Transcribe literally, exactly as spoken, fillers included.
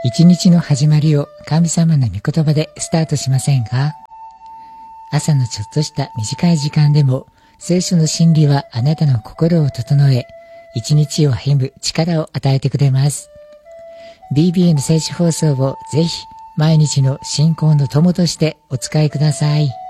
一日の始まりを神様の御言葉でスタートしませんか？朝のちょっとした短い時間でも聖書の真理はあなたの心を整え、一日を歩む力を与えてくれます。ビービーエヌ 聖書放送をぜひ毎日の信仰の友としてお使いください。